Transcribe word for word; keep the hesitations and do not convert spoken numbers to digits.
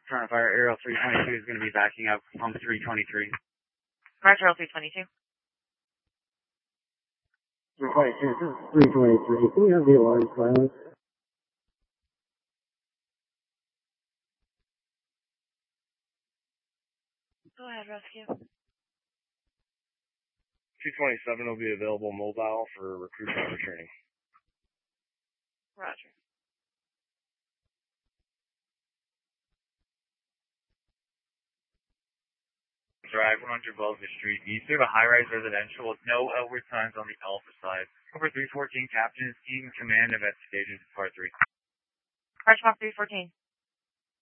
Front of fire, Aerial three twenty-two is going to be backing up on three twenty-three. Roger, Aerial three twenty-two. three twenty-two, this is three twenty-three. Can we have the alarm silence? Go ahead, rescue. two twenty-seven will be available mobile for recruitment and training. Roger. Drive one hundred Wellesley Street, east of a high-rise residential with no outward signs on the alpha side. Over three fourteen, Captain is in command of investigation, part three. Crash Mark three fourteen.